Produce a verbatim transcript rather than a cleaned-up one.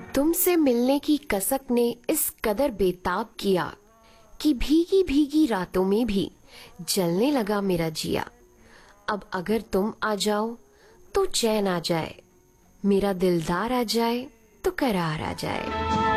तुमसे मिलने की कसक ने इस कदर बेताब किया कि भीगी भीगी रातों में भी जलने लगा मेरा जिया। अब अगर तुम आ जाओ तो चैन आ जाए, मेरा दिलदार आ जाए तो करार आ जाए।